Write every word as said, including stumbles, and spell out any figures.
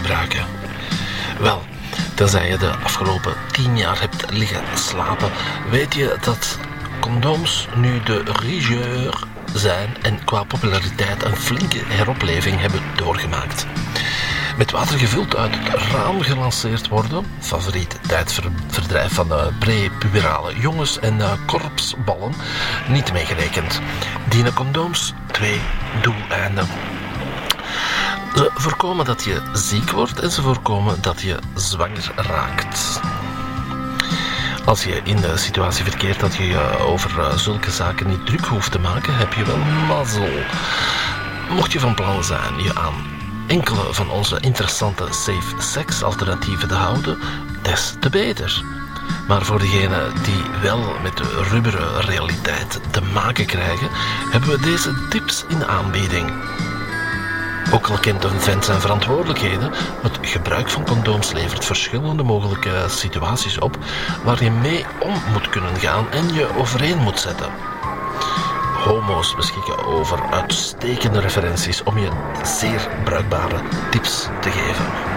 gebruiken. Wel, tenzij je de afgelopen tien jaar hebt liggen slapen, weet je dat condooms nu de rigueur zijn en qua populariteit een flinke heropleving hebben doorgemaakt. Met water gevuld uit het raam gelanceerd worden, favoriet tijdverdrijf van de pre-puberale jongens en uh, korpsballen, niet meegerekend. Dienen condooms twee doeleinden. Ze voorkomen dat je ziek wordt en ze voorkomen dat je zwanger raakt. Als je in de situatie verkeert dat je je over uh, zulke zaken niet druk hoeft te maken, heb je wel mazzel. Mocht je van plan zijn je aan enkele van onze interessante safe sex alternatieven te houden, des te beter. Maar voor degenen die wel met de rubberen realiteit te maken krijgen, hebben we deze tips in de aanbieding. Ook al kent een vent zijn verantwoordelijkheden, het gebruik van condooms levert verschillende mogelijke situaties op waar je mee om moet kunnen gaan en je overeen moet zetten. Homo's beschikken over uitstekende referenties om je zeer bruikbare tips te geven.